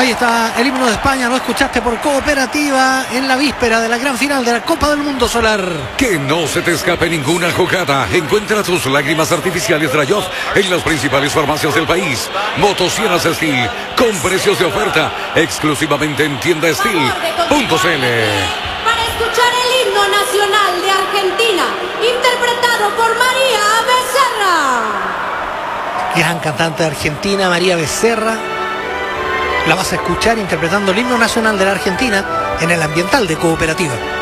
Ahí está el himno de España, lo escuchaste por Cooperativa en la víspera de la gran final de la Copa del Mundo Solar. Que no se te escape ninguna jugada. Encuentra tus lágrimas artificiales Drayoff en las principales farmacias del país. Motosierras Steel con precios de oferta exclusivamente en tiendasteel.cl. Para escuchar el himno nacional de Argentina, interpretado por María Becerra. Gran cantante de Argentina, María Becerra. La vas a escuchar interpretando el himno nacional de la Argentina en el ambiental de Cooperativa.